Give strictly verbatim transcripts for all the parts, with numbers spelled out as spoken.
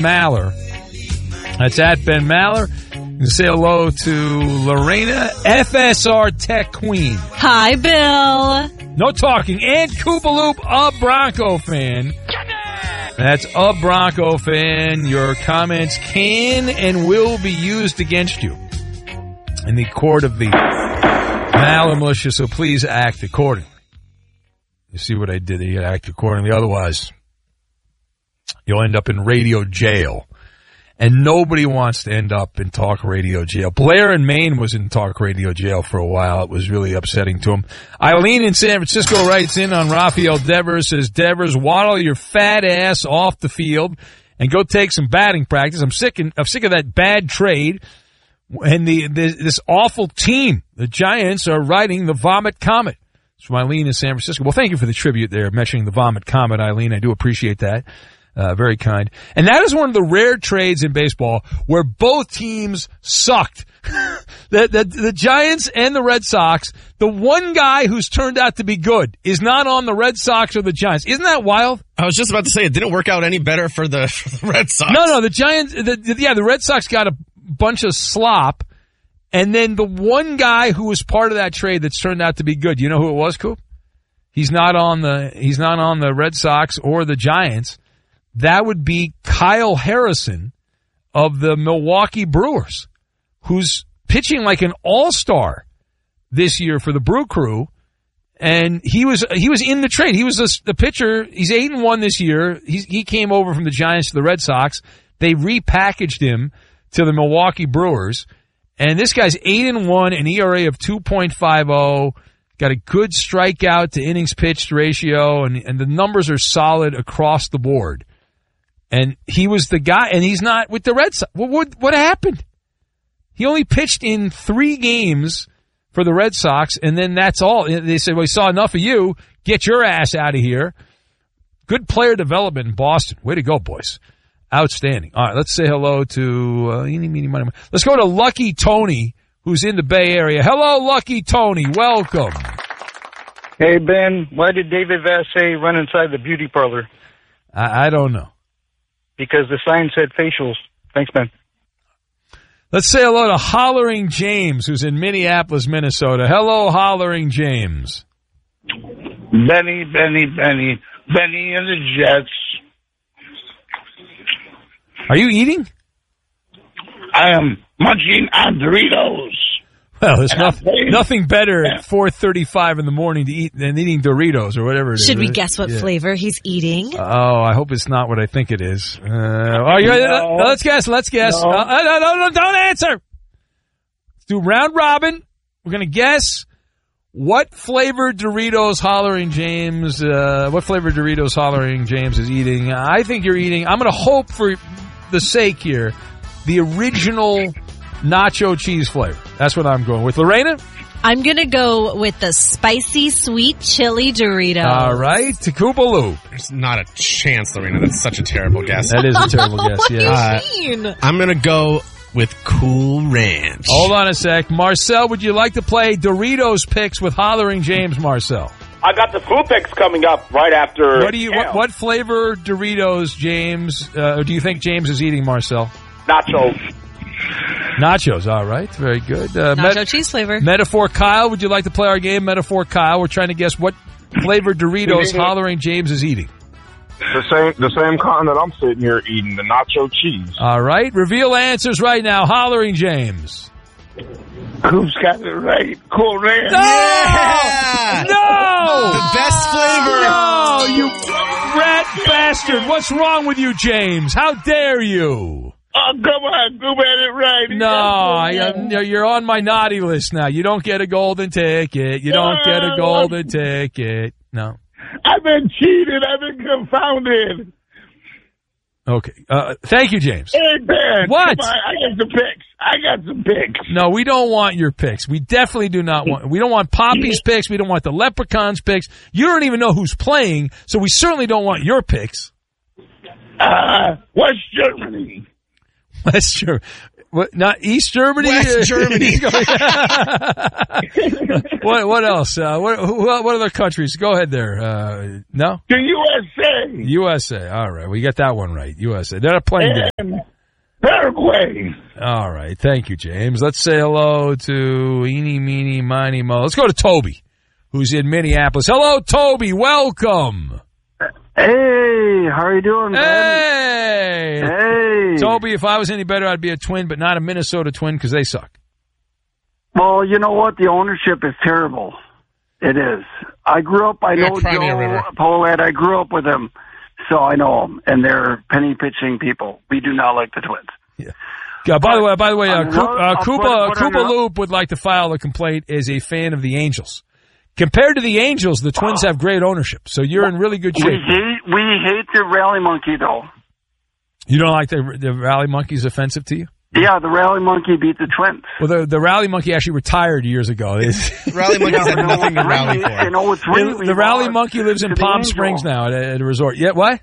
Maller. That's at Ben Maller. You can say hello to Lorena, F S R Tech Queen. Hi, Bill. No talking. And Koopaloop, a Bronco fan. That's a Bronco fan. Your comments can and will be used against you in the court of the Maller militia, so please act accordingly. You see what I did? You gotta act accordingly. Otherwise, you'll end up in radio jail. And nobody wants to end up in talk radio jail. Blair in Maine was in talk radio jail for a while. It was really upsetting to him. Eileen in San Francisco writes in on Rafael Devers, says, Devers, waddle your fat ass off the field and go take some batting practice. I'm sick, and, I'm sick of that bad trade. And the, the this awful team, the Giants, are riding the Vomit Comet. It's from Eileen in San Francisco. Well, thank you for the tribute there, mentioning the Vomit Comet, Eileen. I do appreciate that. Uh, very kind. And that is one of the rare trades in baseball where both teams sucked. the, the, the Giants and the Red Sox, the one guy who's turned out to be good is not on the Red Sox or the Giants. Isn't that wild? I was just about to say, it didn't work out any better for the, for the Red Sox. No, no, the Giants, the, the, yeah, the Red Sox got a bunch of slop, and then the one guy who was part of that trade that's turned out to be good, you know who it was, Coop? He's not on the, he's not on the Red Sox or the Giants. That would be Kyle Harrison of the Milwaukee Brewers, who's pitching like an all-star this year for the Brew Crew. And he was he was in the trade. He was the, the pitcher. He's eight and one this year. He's, he came over from the Giants to the Red Sox. They repackaged him to the Milwaukee Brewers. And this guy's eight and one, an E R A of two point five oh. Got a good strikeout to innings pitched ratio, and, and the numbers are solid across the board. And he was the guy, and he's not with the Red Sox. What, what, what happened? He only pitched in three games for the Red Sox, and then that's all. They said, well, we saw enough of you. Get your ass out of here. Good player development in Boston. Way to go, boys. Outstanding. All right, let's say hello to, uh, eeny, meeny, miny, miny. Let's go to Lucky Tony, who's in the Bay Area. Hello, Lucky Tony. Welcome. Hey, Ben. Why did David Vassay run inside the beauty parlor? I, I don't know. Because the sign said facials. Thanks, Ben. Let's say hello to Hollering James, who's in Minneapolis, Minnesota. Hello, Hollering James. Benny, Benny, Benny. Benny and the Jets. Are you eating? I am munching on Doritos. Well, there's nothing, nothing better at four thirty-five in the morning to eat than eating Doritos or whatever it is. Should we guess what yeah. flavor he's eating? Oh, I hope it's not what I think it is. Uh, oh, you ready? No. Uh, let's guess. Let's guess. No. Uh, no, no, no, don't answer. Let's do round robin. We're going to guess what flavor Doritos Hollering James, uh, what flavor Doritos Hollering James is eating. I think you're eating, I'm going to hope for the sake here, the original nacho cheese flavor. That's what I'm going with. Lorena? I'm going to go with the spicy sweet chili Doritos. All right. Koopaloop. There's not a chance, Lorena. That's such a terrible guess. That is a terrible guess, what yeah. do you mean? Uh, I'm going to go with Cool Ranch. Hold on a sec. Marcel, would you like to play Doritos picks with Hollering James, Marcel? I got the food picks coming up right after. What do you? What, what flavor Doritos, James? Uh, do you think James is eating, Marcel? Nachos. Nachos. All right, very good. Uh, Nacho met- cheese flavor. Metaphor Kyle, would you like to play our game? Metaphor Kyle, we're trying to guess what flavor Doritos Hollering James is eating. The same, the same kind that I'm sitting here eating, the nacho cheese. All right, reveal answers right now. Hollering James. Coop's got it right. Cool Ranch. No! Yeah! No! The best flavor. No, you rat bastard. What's wrong with you, James? How dare you? Oh, come on. Coop had it right. He No, I, got it right. you're on my naughty list now. You don't get a golden ticket. You don't get a golden ticket. No. I've been cheated. I've been confounded. Okay. Uh, thank you, James. Hey, Ben. What? Come on. I got some picks. I got some picks. No, we don't want your picks. We definitely do not want. We don't want Poppy's picks. We don't want the Leprechaun's picks. You don't even know who's playing, so we certainly don't want your picks. Uh, West Germany. West Germany. What? Not East Germany. West Germany. what? What else? Uh, what? Who, what other countries? Go ahead there. Uh, no. The U S A. U S A. All right, we got that one right. U S A. They're not playing good. And Paraguay. All right, thank you, James. Let's say hello to Eeny, Meeny, Miny, Mo. Let's go to Toby, who's in Minneapolis. Hello, Toby. Welcome. Hey, how are you doing, man? Hey. Hey. Toby, if I was any better, I'd be a Twin, but not a Minnesota Twin because they suck. Well, you know what? The ownership is terrible. It is. I grew up, I Yeah, know Crimea Joe River. Pohlad. I grew up with him, so I know them, and they're penny pitching people. We do not like the Twins. Yeah. Yeah, by the way, by the way, uh, Another- Coop, uh, I'll Koopa, put- put Koopa another- Loop would like to file a complaint as a fan of the Angels. Compared to the Angels, the Twins have great ownership, so you're in really good We shape. hate, we hate the rally monkey, though. You don't like the the rally monkey's offensive to you? Yeah, the rally monkey beat the Twins. Well, the the rally monkey actually retired years ago. Rally monkeys had nothing to rally In for. oh three, the, we the rally lost monkey lives in to the Palm Angels. Springs now at a, at a resort. Yeah, what?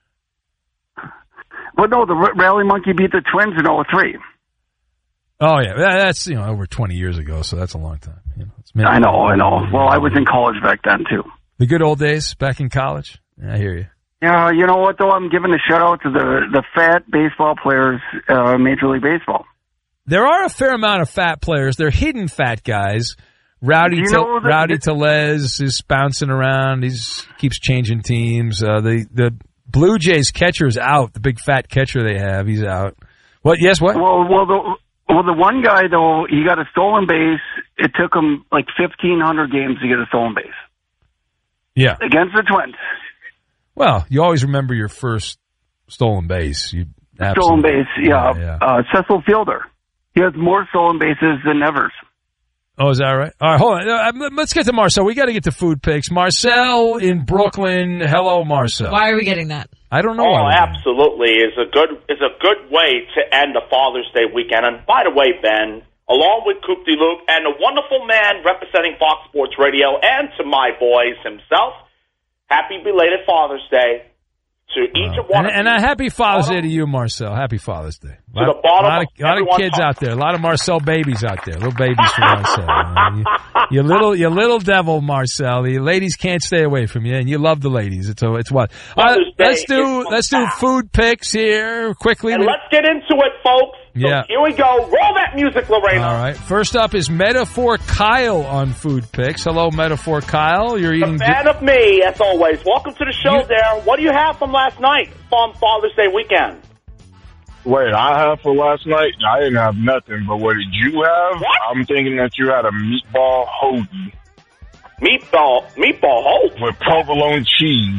But no, the r- rally monkey beat the Twins in oh three. Oh yeah, that, that's you know over twenty years ago, so that's a long time. You know, it's many- I know, I know. Well, I was in college back then, too. The good old days back in college. Yeah, I hear you. Yeah, you know what, though? I'm giving a shout-out to the, the fat baseball players, uh, Major League Baseball. There are a fair amount of fat players. They're hidden fat guys. Rowdy, You Te- know that- Rowdy Tellez is bouncing around. He's keeps changing teams. Uh, the the Blue Jays catcher is out. The big fat catcher they have, he's out. What? Yes. What? Well, well, the, well, the one guy, though, he got a stolen base. It took him like fifteen hundred games to get a stolen base Yeah. against the Twins. Well, you always remember your first stolen base. You Stolen absolutely- base, yeah. yeah. Uh, Cecil Fielder. He has more stolen bases than Evers. Oh, is that right? All right, hold on. Uh, Let's get to Marcel. We got to get to food picks. Marcel in Brooklyn. Hello, Marcel. Why are we getting that? I don't know. Oh, why we're doing absolutely. It's a good it's a good way to end the Father's Day weekend. And by the way, Ben, along with Coop de Luke and a wonderful man representing Fox Sports Radio, and to my boys himself, happy belated Father's Day to each of one And, of and you. a happy Father's Day to you, Marcel. Happy Father's Day. To the bottom lot of, of lot of everyone's kids heart. out there. A lot of Marcel babies out there. Little babies for Marcel. Uh, you, you little, you little devil, Marcel. The ladies can't stay away from you, and you love the ladies. It's a, it's what. Uh, Father's Day let's do, is let's do back. food picks here quickly. And We- let's get into it, folks. So Yeah. here we go. Roll that music, Lorena. All right. First up is Metaphor Kyle on food picks. Hello, Metaphor Kyle. You're A eating. fan of me, as always. Welcome to the show, You- there. What do you have from last night, from Father's Day weekend? Wait, I have for last night? I didn't have nothing, but what did you have? What? I'm thinking that you had a meatball hoagie Meatball, meatball hope. with provolone cheese.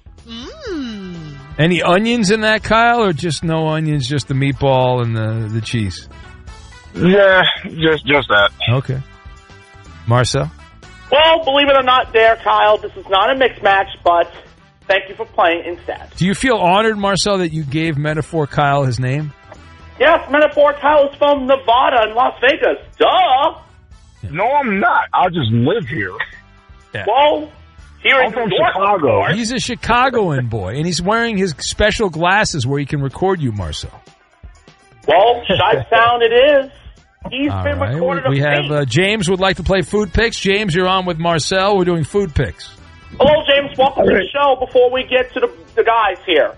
Any onions in that, Kyle, or just no onions, just the meatball and the, the cheese? Yeah, just just that. Okay. Marcel? Well, believe it or not, there, Kyle, this is not a mixed match, but thank you for playing instead. Do you feel honored, Marcel, that you gave Metaphor Kyle his name? Yes, Metaphor Kyle is from Nevada and Las Vegas. Duh. No, I'm not. I just live here. Well, here I'm in from New York, Chicago. of course. He's a Chicagoan boy, and he's wearing his special glasses where he can record you, Marcel. Well, Shy Sound it is. He's All been right. recorded We, we of have me. uh, James would like to play food picks. James, you're on with Marcel. We're doing food picks. Hello, James. Welcome to the show. Before we get to the, the guys here,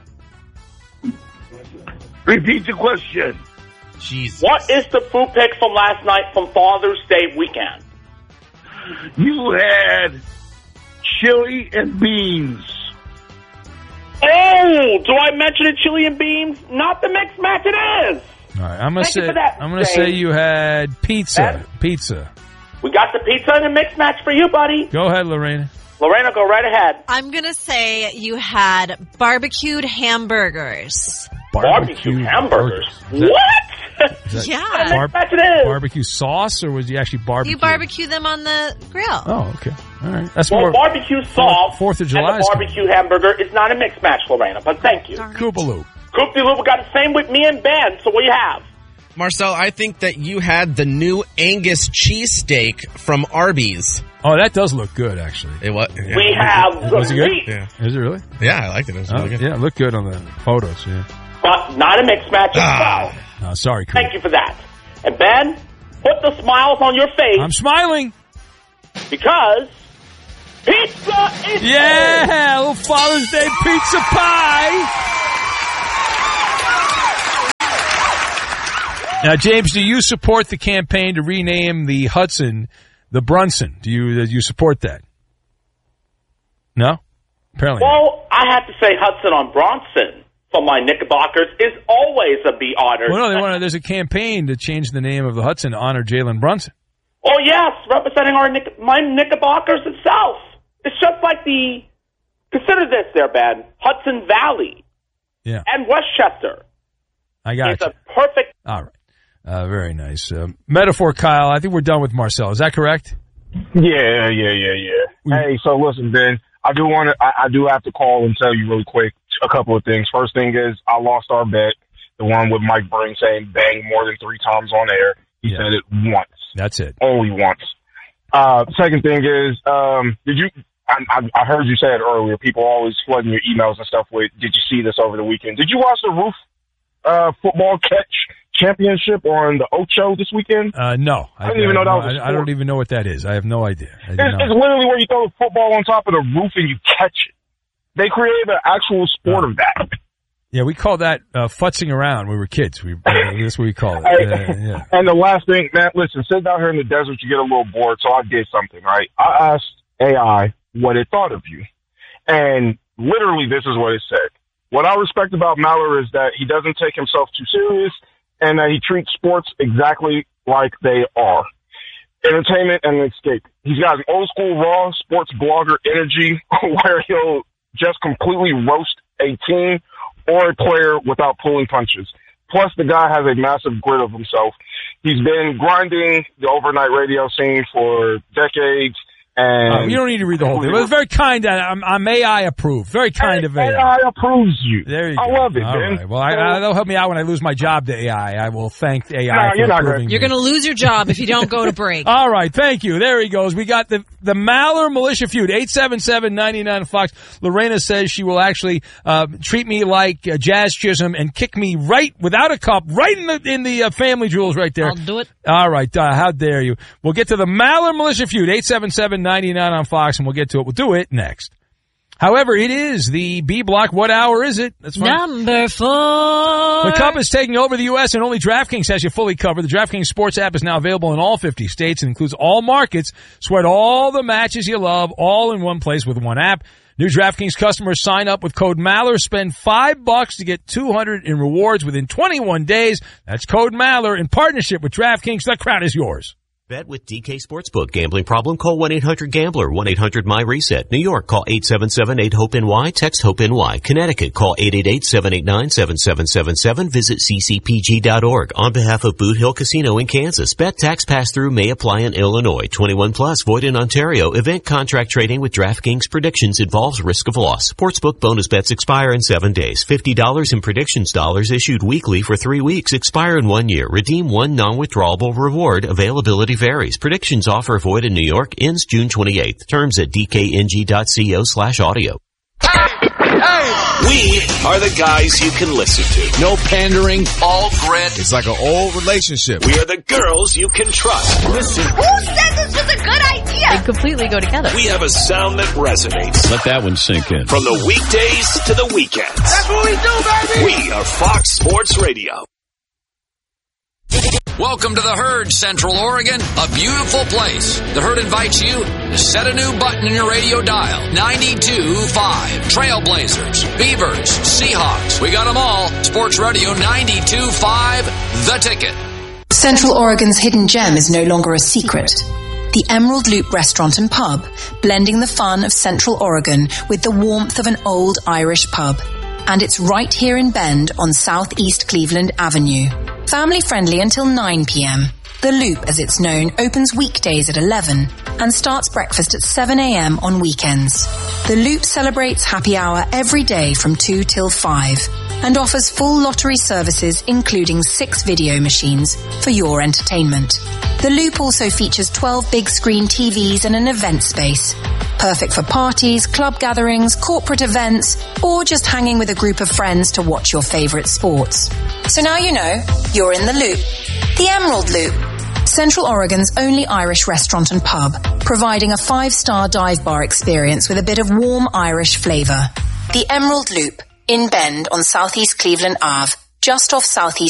Repeat the question. Jesus. what is the food pick from last night from Father's Day weekend? You had chili and beans. Oh, do I mention it, chili and beans? Not the mixed match it is. All right. I'm gonna Thank you say for that, I'm gonna James. say you had pizza. That- Pizza. We got the pizza and the mixed match for you, buddy. Go ahead, Lorena. Lorena, go right ahead. I'm going to say you had barbecued hamburgers. Barbecue hamburgers. Is that- What? is that Yeah. bar- Mixed match it is. barbecue sauce, or was you actually barbecue? You barbecue them on the grill. Oh, okay. All right. That's Well, more barbecue sauce Fourth of July and is the barbecue hamburger is not a mixed match, Lorena, but thank you. Darn it. Koopaloo. Coop de Luba got the same with me and Ben, so what do you have? Marcel, I think that you had the new Angus cheesesteak from Arby's. Oh, that does look good, actually. It was. Yeah. We have the Was it good? meat, Yeah. Is it really? Yeah, I liked it. It was Oh, really good. yeah, it looked good on the photos. Yeah. but not a mixed match as Ah. well. Oh, sorry, Coop. Thank you for that. And Ben, put the smiles on your face. I'm smiling. Because pizza is Yeah, a little Father's Day pizza pie. Now, James, do you support the campaign to rename the Hudson the Brunson? Do you do you support that? No? Apparently not. Well, I have to say Hudson on Bronson for my Knickerbockers is always a be honored. Well, no, they want to, there's a campaign to change the name of the Hudson to honor Jalen Brunson. Oh, yes, representing our Knick- my Knickerbockers itself. It's just like the, consider this there, Ben, Hudson Valley Yeah, and Westchester. I got It's you. a perfect. All right. Uh, very nice. Uh, metaphor, Kyle. I think we're done with Marcel. Is that correct? Yeah, yeah, yeah, yeah. We- Hey, so listen, Ben, I do want to, I, I do have to call and tell you really quick a couple of things. First thing is I lost our bet, the one with Mike Breen saying bang more than three times on air. He Yeah. said it once. That's it. Only once. Uh, second thing is, um, did you, I, I, I heard you say it earlier, people always flooding your emails and stuff with, did you see this over the weekend? Did you watch the Roof, uh, football catch championship on the Ocho this weekend? Uh, no. I didn't even know that was a I, I don't sport. even know what that is. I have no idea. I It's, did not- it's literally where you throw the football on top of the roof and you catch it. They created an actual sport of that. Yeah, we call that uh, futzing around when we were kids. We, uh, that's what we call it. Hey, Uh, yeah. And the last thing, man, listen, sitting out here in the desert, you get a little bored, so I did something, right? I asked A I what it thought of you. And literally this is what it said. What I respect about Maller is that he doesn't take himself too serious and that he treats sports exactly like they are. Entertainment and an escape. He's got an old school raw sports blogger energy where he'll just completely roast a team or a player without pulling punches. Plus, the guy has a massive grit of himself. He's been grinding the overnight radio scene for decades. And Uh, you don't need to read the whole thing. It was very kind. I'm, I'm A I approved. Very kind of A I. A I approves you. There you I go. love it, All man. right. Well, I, I, that'll help me out when I lose my job to A I. I will thank A I No, for you're not approving You're me. going to lose your job if you don't go to break. All right, thank you. There he goes. We got the the Maller Militia Feud, eight seven seven, nine nine Fox. Lorena says she will actually uh, treat me like uh, Jazz Chisholm and kick me right, without a cup, right in the in the uh, family jewels right there. I'll do it. All right, uh, how dare you. We'll get to the Maller Militia Feud, eight seven seven, nine nine on Fox, and we'll get to it. We'll do it next. However, it is the B Block. What hour is it? That's fine. Number four. The Cup is taking over the U S and only DraftKings has you fully covered. The DraftKings Sports app is now available in all fifty states and includes all markets. Sweat all the matches you love all in one place with one app. New DraftKings customers sign up with code Maller, spend five bucks to get two hundred in rewards within twenty-one days. That's code Maller in partnership with DraftKings. The crowd is yours. Bet with D K Sportsbook. Gambling problem? Call one eight hundred gambler. one eight hundred my reset. New York, call eight seven seven eight hope N Y. Text HOPE-NY. Connecticut, call eight eight eight seven eight nine seven seven seven seven. Visit c c p g dot org. On behalf of Boot Hill Casino in Kansas, bet tax pass-through may apply in Illinois. twenty-one plus, void in Ontario. Event contract trading with DraftKings predictions involves risk of loss. Sportsbook bonus bets expire in seven days. fifty dollars in predictions dollars issued weekly for three weeks. Expire in one year. Redeem one non-withdrawable reward. Availability varies. Predictions offer void in New York. Ends June twenty-eighth. Terms at d k n g dot co slash audio. We are the guys you can listen to. No pandering, all grit. It's like an old relationship. We are the girls you can trust. Listen. Who said this was a good idea? They completely go together. We have a sound that resonates. Let that one sink in. From the weekdays to the weekends. That's what we do, baby. We are Fox Sports Radio. Welcome to the Herd, Central Oregon, a beautiful place. The Herd invites you to set a new button in your radio dial. ninety-two point five. Trailblazers, Beavers, Seahawks. We got them all. Sports Radio ninety-two point five, The Ticket. Central Oregon's hidden gem is no longer a secret. The Emerald Loop Restaurant and Pub, blending the fun of Central Oregon with the warmth of an old Irish pub. And it's right here in Bend on Southeast Cleveland Avenue. Family friendly until nine p.m. The Loop, as it's known, opens weekdays at eleven and starts breakfast at seven a.m. on weekends. The Loop celebrates happy hour every day from two till five and offers full lottery services including six video machines for your entertainment. The Loop also features twelve big screen T Vs and an event space, Perfect for parties, club gatherings, corporate events, or just hanging with a group of friends to watch your favorite sports. So now you know, you're in the Loop. The Emerald Loop. Central Oregon's only Irish restaurant and pub, providing a five-star dive bar experience with a bit of warm Irish flavour. The Emerald Loop, in Bend on Southeast Cleveland Avenue, just off Southeast